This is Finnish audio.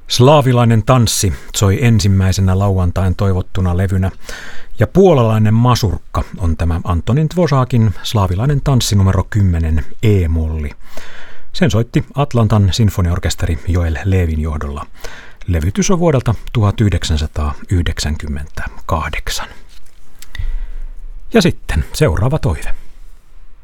Slaavilainen tanssi soi ensimmäisenä lauantain toivottuna levynä, ja puolalainen masurkka on tämä Antonin Dvořákin Slaavilainen tanssi numero 10 E-molli. Sen soitti Atlantan sinfoniaorkesteri Joel Levin johdolla. Levytys on vuodelta 1998. Ja sitten seuraava toive.